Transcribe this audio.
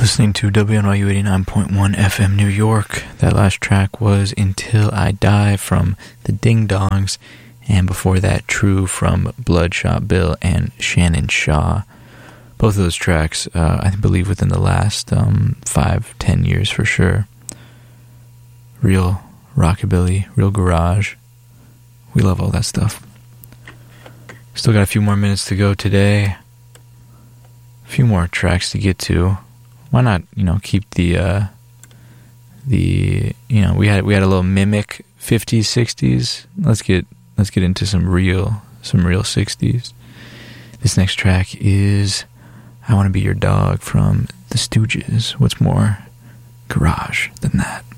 Listening to WNYU 89.1 FM New York. That last track was Until I Die from the Ding Dongs, and before that, True from Bloodshot Bill and Shannon Shaw. Both of those tracks, I believe, within the last 5-10 years for sure. Real rockabilly, real garage. We love all that stuff. Still got a few more minutes to go today. A few more tracks to get to. Why not, keep we had a little mimic 50s, 60s. Let's get into some real 60s. This next track is I Want to Be Your Dog from The Stooges. What's more garage than that?